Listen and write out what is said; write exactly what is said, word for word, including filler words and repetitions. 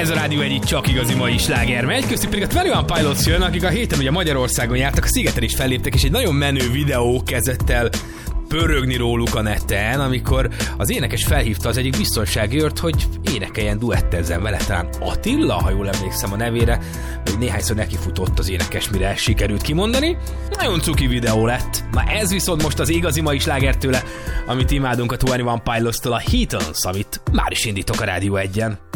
Ez a Rádió egy csak igazi mai sláger megy, köztük pedig a huszonegy Pilots jön, akik a héten ugye Magyarországon jártak, a Szigeten is felléptek, és egy nagyon menő videó kezdett el pörögni róluk a neten, amikor az énekes felhívta az egyik biztonsági őrt, hogy énekeljen, duettezzen vele, talán Attila, ha jól emlékszem a nevére, még néhányszor nekifutott az énekes, mire sikerült kimondani. Nagyon cuki videó lett. Na ez viszont most az igazi mai sláger tőle, amit imádunk a huszonegy Pilots-tól, a Heathens, amit már is indítok a Rádió egyen.